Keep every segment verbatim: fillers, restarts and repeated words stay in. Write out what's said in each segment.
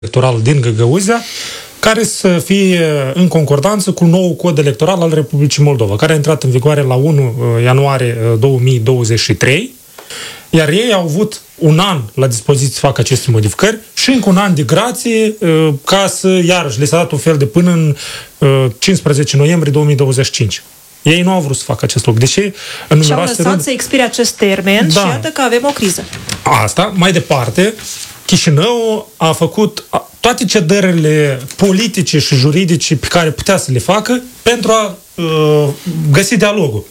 electoral din Găgăuzea, care să fie în concordanță cu noul cod electoral al Republicii Moldova, care a intrat în vigoare la unu ianuarie două mii douăzeci și trei, iar ei au avut un an la dispoziție să facă aceste modificări și încă un an de grație ca să, iarăși, le s-a dat un fel de până în cincisprezece noiembrie două mii douăzeci și cinci. Ei nu au vrut să facă acest lucru. Deși în și au lăsat rând... să expire acest termen da. Și iată că avem o criză. Asta, mai departe, Chișinău a făcut toate cedările politice și juridice pe care putea să le facă pentru a uh, găsi dialogul.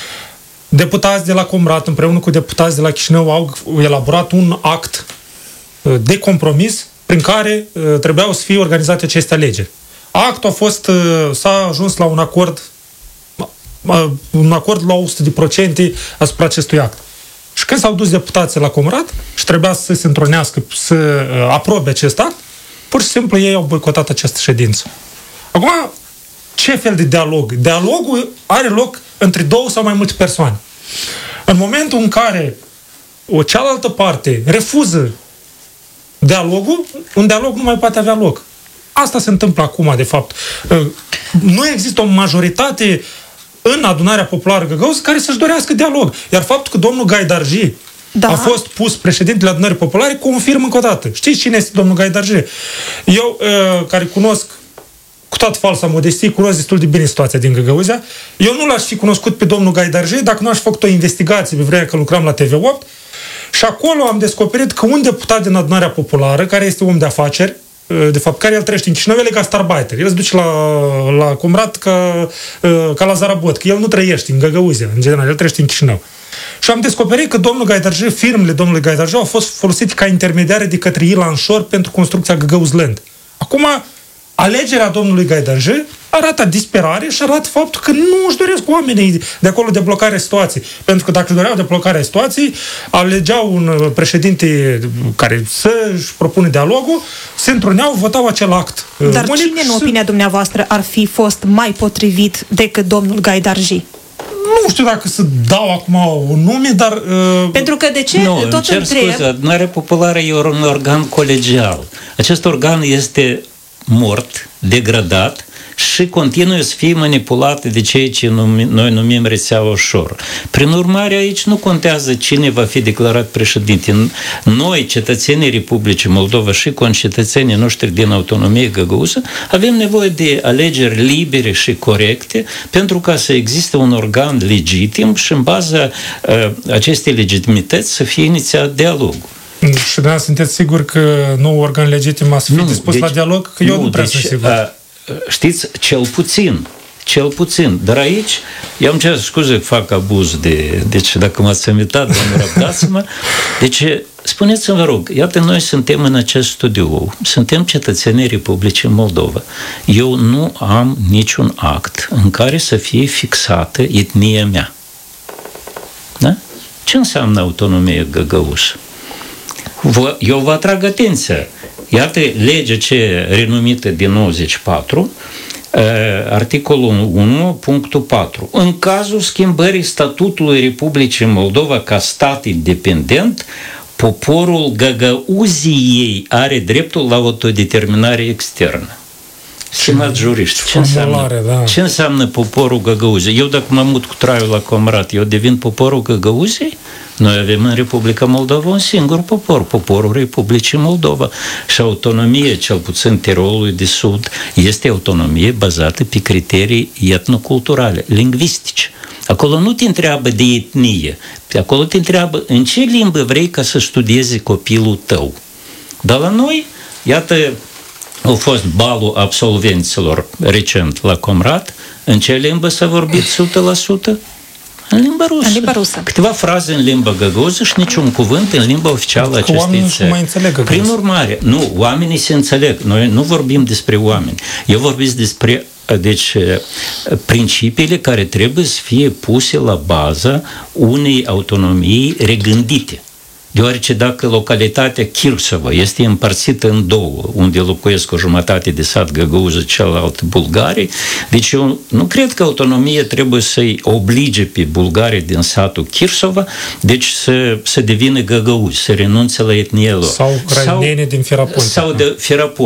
Deputați de la Comrat, împreună cu deputați de la Chișinău, au elaborat un act uh, de compromis prin care uh, trebuiau să fie organizate aceste alegeri. Actul a fost, uh, s-a ajuns la un acord uh, un acord la o sută la sută asupra acestui act. Și când s-au dus deputații la Comrat și trebuia să se întronească, să uh, aprobe acest act, pur și simplu ei au boicotat această ședință. Acum, ce fel de dialog? Dialogul are loc între două sau mai multe persoane. În momentul în care o cealaltă parte refuză dialogul, un dialog nu mai poate avea loc. Asta se întâmplă acum, de fapt. Nu există o majoritate în adunarea populară Găgăuz care să-și dorească dialog. Iar faptul că domnul Gaidarji da. A fost pus președintele adunării populare, confirmă încă o dată. Știți cine este domnul Gaidarji? Eu, care cunosc cu toată falsa modestie, cunosc destul de bine situația din Găgăuzea, eu nu l-aș fi cunoscut pe domnul Gaidarji dacă nu aș fi făcut o investigație pe vremea că lucram la T V opt și acolo am descoperit că un deputat din adunarea populară, care este om de afaceri, de fapt, care el trăiește în Chișinău, el e gastarbeiter. El se duce la, la Comrat ca, ca la Zarabot, că el nu trăiește în Găgăuzea, în general, el trăiește în Chișinău. Și am descoperit că domnul Gaidarji, firmele domnului Gaidarji au fost folosite ca intermediare de către Ilan Șor pentru construcția Găgăuzland. Acum, alegerea domnului Gaidarji arată disperare și arată faptul că nu își doresc oamenii de acolo deblocarea situației. Pentru că dacă își doreau deblocarea situației, alegeau un președinte care să-și propune dialogul, se întruneau, votau acel act. Dar unic, cine, în opinia dumneavoastră, ar fi fost mai potrivit decât domnul Gaidarji? Nu știu dacă să dau acum un nume, dar... Uh... Pentru că de ce nu, tot cer întreb... scuze, adunarea populară e un organ colegial. Acest organ este mort, degradat și continuă să fie manipulate de cei ce numi, noi numim rețea ușor. Prin urmare, aici nu contează cine va fi declarat președinte. Noi, cetățenii Republicii Moldova și concetățenii noștri din autonomie Găgăuză, avem nevoie de alegeri libere și corecte pentru ca să existe un organ legitim și în baza uh, acestei legitimități să fie inițiat dialogul. Și da, sunteți sigur că nou organ legitim a să fie dispus deci, la dialog? Că eu nu, nu prea deci, sunt sigur. A, știți, cel puțin, cel puțin. Dar aici, eu îmi cer scuze că fac abuz de... Deci, dacă m-ați invitat, domnul, răbdați-mă. Deci, spuneți-mi, vă rog, iată, noi suntem în acest studiu, suntem cetățenii Republicii Moldova. Eu nu am niciun act în care să fie fixată etnia mea. Da? Ce înseamnă autonomie Găgăușă? Eu vă atrag atenția. Iată legea ce renumită din nouăzeci și patru, articolul unu, punctul patru. În cazul schimbării statutului Republicii Moldova ca stat independent, poporul Găgăuziei are dreptul la autodeterminare externă. Stimați juriști, ce înseamnă, da. ce înseamnă poporul Găgăuziei? Eu dacă mă mut cu traiul la Comrat, eu devin poporul Găgăuziei? Noi avem în Republica Moldova un singur popor, poporul Republicii Moldova. Și autonomie, cel puțin Tirolului de Sud, este autonomie bazată pe criterii etnoculturale, lingvistice. Acolo nu te întreabă de etnie, acolo te întreabă în ce limbă vrei ca să studieze copilul tău. Dar la noi, iată, a fost balul absolvenților recent la Comrat, în ce limbă s-a vorbit o sută la sută? În limba rusă. În limba rusă. Câteva fraze în limba găgăuză și niciun cuvânt în limba oficială a acestei țări. Mai înțeleg Prin urmare, nu, oamenii se înțeleg. Noi nu vorbim despre oameni. Eu vorbesc despre deci, principiile care trebuie să fie puse la baza unei autonomii regândite. Deoarece dacă localitatea Chirsova este împărțită în două, unde locuiesc o jumătate de sat găgăuză, celălalt bulgarii, deci eu nu cred că autonomia trebuie să-i oblige pe bulgarii din satul Chirsova, deci să, să devină găgăuzi, să renunțe la etnie lor. Sau rainene din Firapont. Sau de Firapont.